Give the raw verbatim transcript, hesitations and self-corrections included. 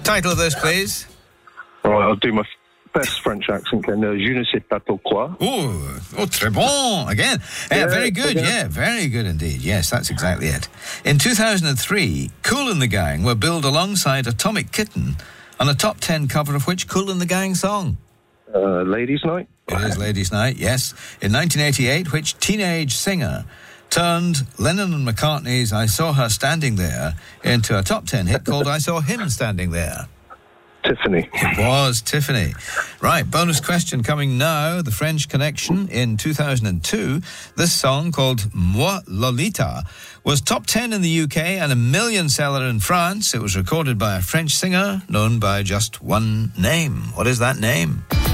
Title of this, please. All right, I'll do my best French accent, Ken. Uh, Je ne sais pas pourquoi. Oh, oh, très bon. Again. Yeah, Yeah, very good. again. Yeah, very good indeed. Yes, that's exactly it. In two thousand three, Kool and the Gang were billed alongside Atomic Kitten on a top ten cover of which Kool and the Gang song? Uh, Ladies' Night. It is Ladies' Night, yes. In nineteen eighty-eight, which teenage singer turned Lennon and McCartney's I Saw Her Standing There into a top ten hit called I Saw Him Standing There? Tiffany. It was Tiffany. Right, bonus question coming now. The French Connection in two thousand two. This song, called Moi Lolita, was top ten in the U K and a million seller in France. It was recorded by a French singer known by just one name. What is that name?